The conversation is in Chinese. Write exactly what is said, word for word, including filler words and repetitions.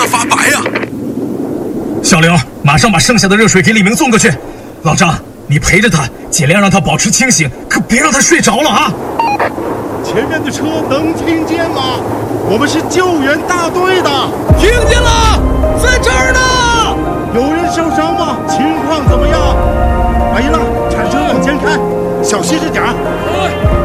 发白呀！ 小刘，马上把剩下的热水给李明送过去。老张，你陪着他，尽量让他保持清醒，可别让他睡着了啊！ 前面的车能听见吗？我们是救援大队的。 听见了，在这儿呢。 有人受伤吗？情况怎么样？阿依娜，产车往前开，小心着点儿。